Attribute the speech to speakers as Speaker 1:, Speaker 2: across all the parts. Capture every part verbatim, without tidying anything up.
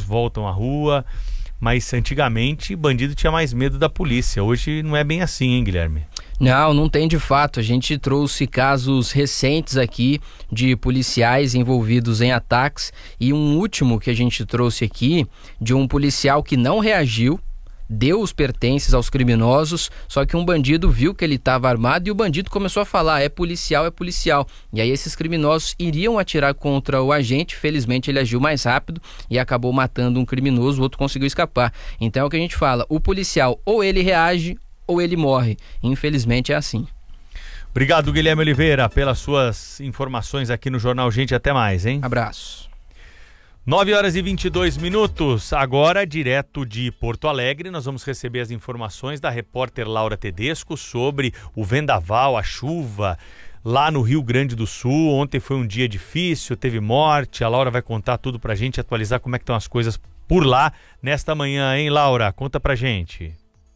Speaker 1: voltam à rua, mas antigamente bandido tinha mais medo da polícia. Hoje não é bem assim, hein, Guilherme?
Speaker 2: Não, não tem de fato. A gente trouxe casos recentes aqui de policiais envolvidos em ataques e um último que a gente trouxe aqui de um policial que não reagiu, deu os pertences aos criminosos, só que um bandido viu que ele estava armado e o bandido começou a falar, é policial, é policial. E aí esses criminosos iriam atirar contra o agente, felizmente ele agiu mais rápido e acabou matando um criminoso, o outro conseguiu escapar. Então é o que a gente fala, o policial ou ele reage ou ele morre. Infelizmente é assim.
Speaker 1: Obrigado, Guilherme Oliveira, pelas suas informações aqui no Jornal Gente. Até mais, hein?
Speaker 2: Abraço.
Speaker 1: nove horas e vinte e dois minutos, agora direto de Porto Alegre, nós vamos receber as informações da repórter Laura Tedesco sobre o vendaval, a chuva lá no Rio Grande do Sul. Ontem foi um dia difícil, teve morte, a Laura vai contar tudo pra gente, atualizar como é que estão as coisas por lá nesta manhã, hein, Laura? Conta pra gente.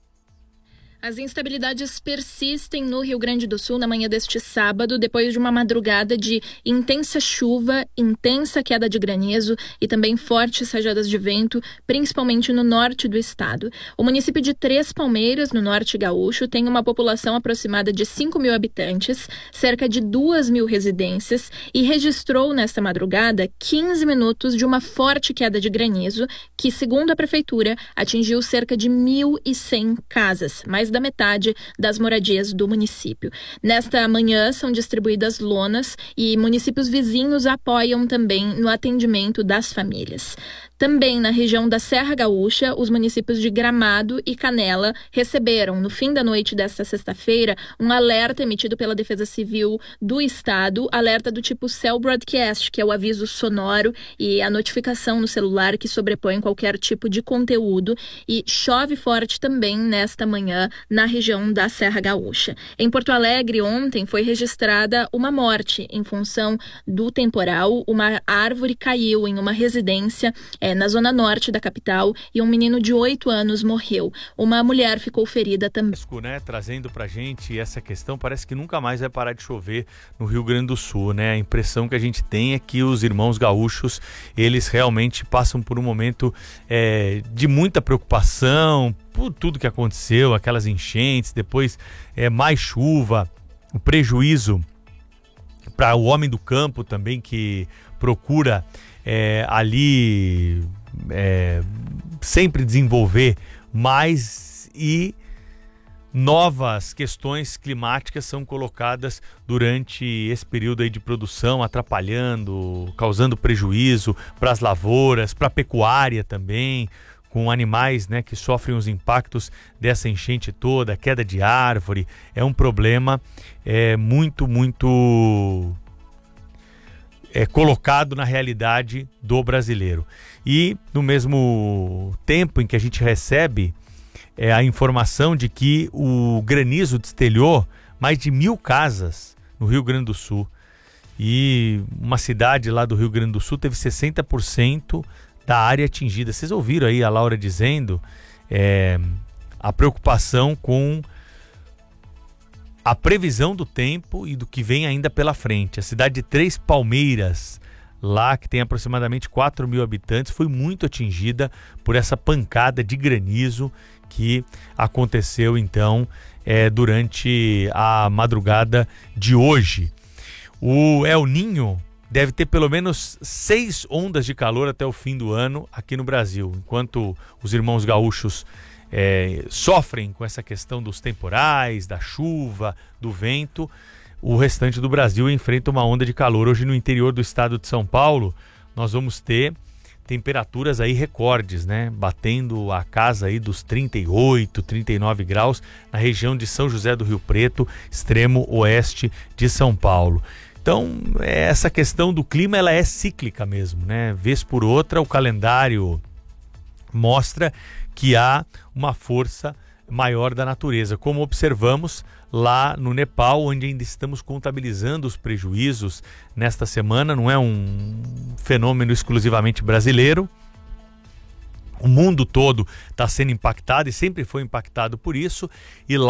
Speaker 3: As instabilidades persistem no Rio Grande do Sul na manhã deste sábado, depois de uma madrugada de intensa chuva, intensa queda de granizo e também fortes rajadas de vento, principalmente no norte do estado. O município de Três Palmeiras, no norte gaúcho, tem uma população aproximada de cinco mil habitantes, cerca de duas mil residências, e registrou nesta madrugada quinze minutos de uma forte queda de granizo que, segundo a prefeitura, atingiu cerca de mil e cem casas, mais da metade das moradias do município. Nesta manhã são distribuídas lonas e municípios vizinhos apoiam também no atendimento das famílias. Também na região da Serra Gaúcha, os municípios de Gramado e Canela receberam, no fim da noite desta sexta-feira, um alerta emitido pela Defesa Civil do Estado, alerta do tipo Cell Broadcast, que é o aviso sonoro e a notificação no celular que sobrepõe qualquer tipo de conteúdo, e chove forte também nesta manhã na região da Serra Gaúcha. Em Porto Alegre, ontem, foi registrada uma morte em função do temporal. Uma árvore caiu em uma residência é, na zona norte da capital e um menino de oito anos morreu. Uma mulher ficou ferida também.
Speaker 1: Né, trazendo pra gente essa questão, parece que nunca mais vai parar de chover no Rio Grande do Sul, né? A impressão que a gente tem é que os irmãos gaúchos, eles realmente passam por um momento é, de muita preocupação por tudo que aconteceu, aquelas enchentes, depois é, mais chuva, o prejuízo para o homem do campo também, que procura é, ali é, sempre desenvolver mais, e novas questões climáticas são colocadas durante esse período aí de produção, atrapalhando, causando prejuízo para as lavouras, para a pecuária também, com animais, né, que sofrem os impactos dessa enchente toda, queda de árvore. É um problema é, muito, muito é, colocado na realidade do brasileiro. E no mesmo tempo em que a gente recebe é, a informação de que o granizo destelhou mais de mil casas no Rio Grande do Sul, e uma cidade lá do Rio Grande do Sul teve sessenta por cento da área atingida. Vocês ouviram aí a Laura dizendo é, a preocupação com a previsão do tempo e do que vem ainda pela frente. A cidade de Três Palmeiras, lá que tem aproximadamente quatro mil habitantes, foi muito atingida por essa pancada de granizo que aconteceu então é, durante a madrugada de hoje. O El Niño deve ter pelo menos seis ondas de calor até o fim do ano aqui no Brasil. Enquanto os irmãos gaúchos é, sofrem com essa questão dos temporais, da chuva, do vento, o restante do Brasil enfrenta uma onda de calor. Hoje no interior do estado de São Paulo, nós vamos ter temperaturas aí recordes, né? Batendo a casa aí dos trinta e oito, trinta e nove graus na região de São José do Rio Preto, extremo oeste de São Paulo. Então, essa questão do clima, ela é cíclica mesmo, né? Vez por outra, o calendário mostra que há uma força maior da natureza, como observamos lá no Nepal, onde ainda estamos contabilizando os prejuízos nesta semana. Não é um fenômeno exclusivamente brasileiro. O mundo todo está sendo impactado e sempre foi impactado por isso, e lá